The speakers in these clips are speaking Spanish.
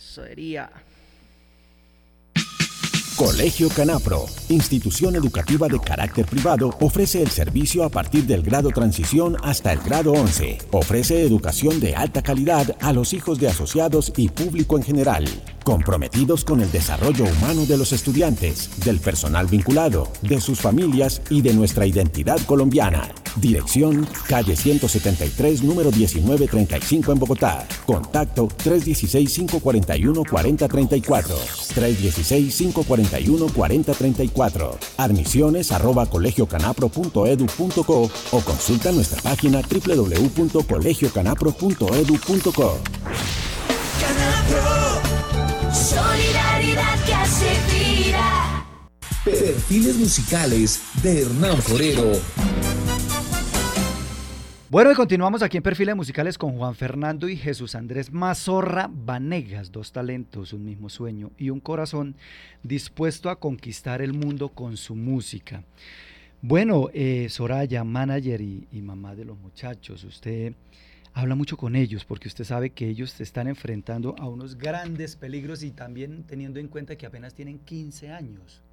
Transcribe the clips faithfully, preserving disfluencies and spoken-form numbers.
Sería... Colegio Canapro, institución educativa de carácter privado, ofrece el servicio a partir del grado transición hasta el grado once. Ofrece educación de alta calidad a los hijos de asociados y público en general. Comprometidos con el desarrollo humano de los estudiantes, del personal vinculado, de sus familias y de nuestra identidad colombiana. Dirección, calle ciento setenta y tres, número diecinueve treinta y cinco en Bogotá. Contacto tres uno seis, cinco cuatro uno, cuatro cero tres cuatro. tres uno seis, cinco cuatro uno, cuatro cero tres cuatro. Admisiones arroba colegio canapro punto edu punto co o consulta nuestra página doble u doble u doble u punto colegio canapro punto edu punto co. Canapro, solidaridad que hace vida. Perfiles musicales de Hernán Forero. Bueno, y continuamos aquí en Perfiles Musicales con Juan Fernando y Jesús Andrés Mazorra Vanegas, dos talentos, un mismo sueño y un corazón dispuesto a conquistar el mundo con su música. Bueno, eh, Soraya, manager y, y mamá de los muchachos, usted habla mucho con ellos porque usted sabe que ellos se están enfrentando a unos grandes peligros y también teniendo en cuenta que apenas tienen quince años.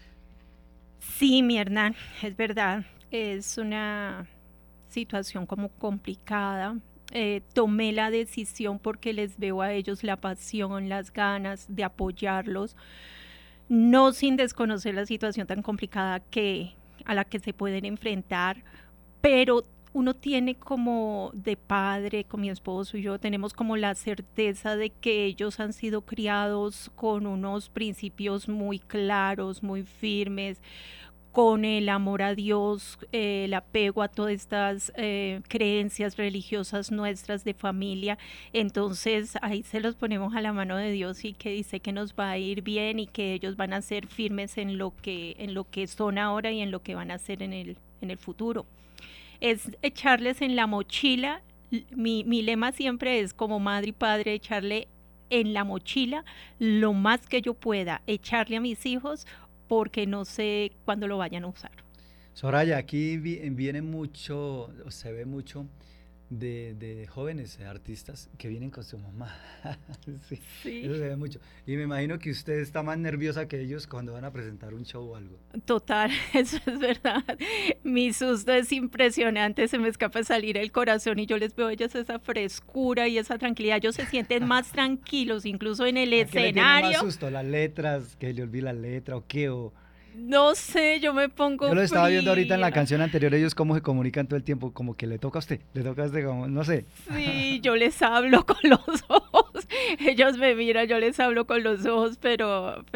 Sí, mi Hernán, es verdad, es una situación como complicada. Eh, tomé la decisión porque les veo a ellos la pasión, las ganas de apoyarlos, no sin desconocer la situación tan complicada que, a la que se pueden enfrentar, pero uno tiene como de padre, con mi esposo y yo, tenemos como la certeza de que ellos han sido criados con unos principios muy claros, muy firmes, con el amor a Dios, eh, el apego a todas estas eh, creencias religiosas nuestras de familia. Entonces ahí se los ponemos a la mano de Dios y que dice que nos va a ir bien y que ellos van a ser firmes en lo que, en lo que son ahora y en lo que van a hacer en el, en el futuro. Es echarles en la mochila, mi, mi lema siempre es como madre y padre, echarle en la mochila lo más que yo pueda, echarle a mis hijos porque no sé cuándo lo vayan a usar. Soraya, aquí vi, viene mucho, se ve mucho de, de jóvenes artistas que vienen con su mamá. Sí, sí. Eso se ve mucho. Y me imagino que usted está más nerviosa que ellos cuando van a presentar un show o algo. Total, eso es verdad. Mi susto es impresionante, se me escapa salir el corazón y yo les veo a ellos esa frescura y esa tranquilidad. Ellos se sienten más tranquilos, incluso en el ¿A escenario. qué le tiene más susto? ¿Las letras? ¿Que le olvide la letra o qué? O... No sé, yo me pongo Yo lo estaba fría. viendo ahorita en la canción anterior, ellos cómo se comunican todo el tiempo, como que le toca a usted, le toca a usted, como, no sé. Sí, yo les hablo con los ojos, ellos me miran, yo les hablo con los ojos, pero...